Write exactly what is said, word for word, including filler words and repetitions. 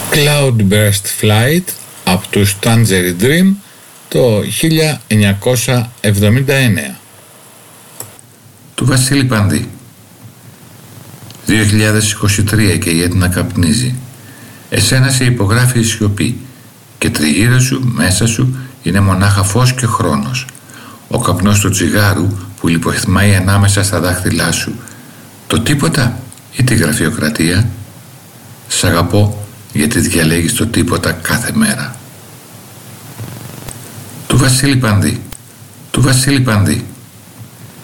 Cloudburst Flight από τους Tangerine Dream το χίλια εννιακόσια εβδομήντα εννέα. Του Βασίλη Πανδή. δύο χιλιάδες είκοσι τρία και η Έτνα καπνίζει. Εσένα σε υπογράφει η σιωπή και τριγύρω σου, μέσα σου είναι μονάχα φως και χρόνος. Ο καπνός του τσιγάρου που λιποθυμάει ανάμεσα στα δάχτυλά σου. Το τίποτα ή τη γραφειοκρατία? Σ' αγαπώ γιατί διαλέγεις το τίποτα κάθε μέρα. Του Βασίλη Πανδή. Του Βασίλη Πανδή.